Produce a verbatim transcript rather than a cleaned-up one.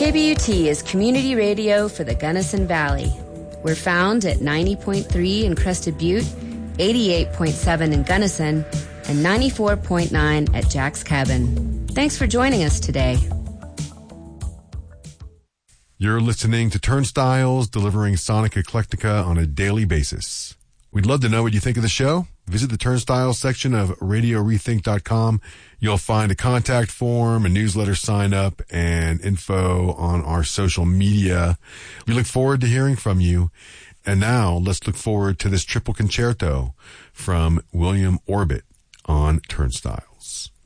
K B U T is community radio for the Gunnison Valley. We're found at ninety point three in Crested Butte, eighty-eight point seven in Gunnison, and ninety-four point nine at Jack's Cabin. Thanks for joining us today. You're listening to Turnstiles, delivering Sonic Eclectica on a daily basis. We'd love to know what you think of the show. Visit the Turnstiles section of radio rethink dot com. You'll find a contact form, a newsletter sign up, and info on our social media. We look forward to hearing from you. And now let's look forward to this triple concerto from William Orbit on Turnstiles.